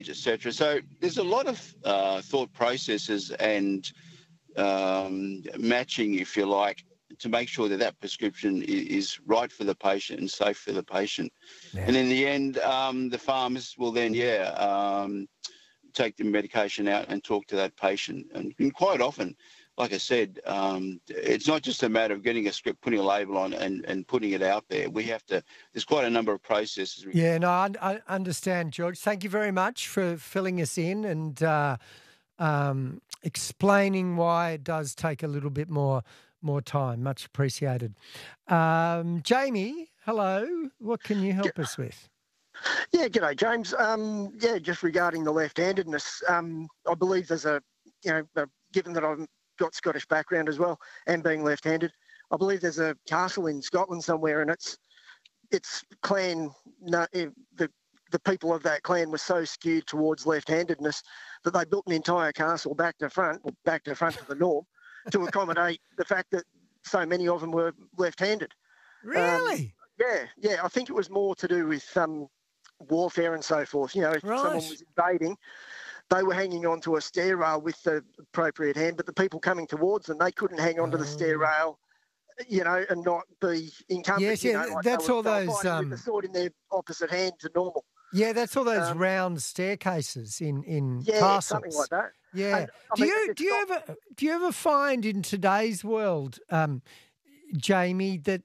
etc. So there's a lot of thought processes and matching, if you like, to make sure that that prescription is right for the patient and safe for the patient. Yeah. And in the end, the pharmacist will then, take the medication out and talk to that patient. And quite often, like I said, it's not just a matter of getting a script, putting a label on and putting it out there. There's quite a number of processes. Yeah, no, I understand, George. Thank you very much for filling us in and explaining why it does take a little bit more time. Much appreciated. Jamie, hello. What can you help us with? Yeah, g'day, James. Just regarding the left-handedness, I believe there's given that I've got Scottish background as well and being left-handed, I believe there's a castle in Scotland somewhere, and it's clan. The people of that clan were so skewed towards left-handedness that they built an entire castle back to front to the norm, to accommodate the fact that so many of them were left-handed. Really? Yeah. I think it was more to do with warfare and so forth. You know, if someone was invading, they were hanging onto a stair rail with the appropriate hand, but the people coming towards them, they couldn't hang onto the stair rail, and not be incumbent. Yes, that's all those with the sword in their opposite hand to normal. Yeah, that's all those round staircases in castles. Yeah, something like that. Yeah. And, do you ever find in today's world, Jamie, that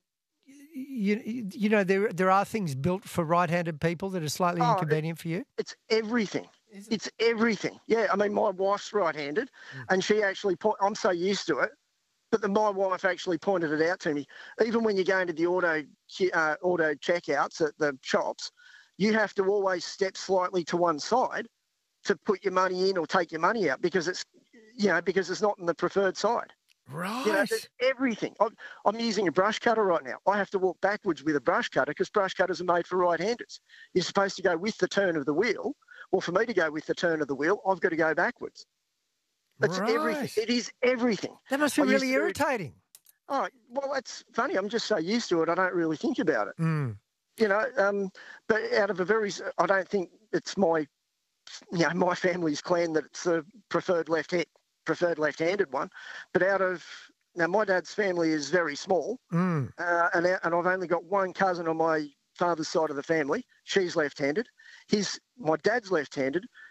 there are things built for right-handed people that are slightly inconvenient for you? It's everything. It's everything. Yeah, I mean, my wife's right-handed, and she actually I'm so used to it, but my wife actually pointed it out to me. Even when you go into the auto checkouts at the shops, you have to always step slightly to one side to put your money in or take your money out because it's not in the preferred side. Right. There's everything. I'm using a brush cutter right now. I have to walk backwards with a brush cutter because brush cutters are made for right-handers. You're supposed to go with the turn of the wheel. Well, for me to go with the turn of the wheel, I've got to go backwards. It's everything. It is everything. That must be really irritating. Oh, well, that's funny. I'm just so used to it, I don't really think about it. Mm. But out of I don't think it's my family's clan that it's the preferred left-handed one. But my dad's family is very small, and I've only got one cousin on my father's side of the family. She's left-handed. My dad's left-handed,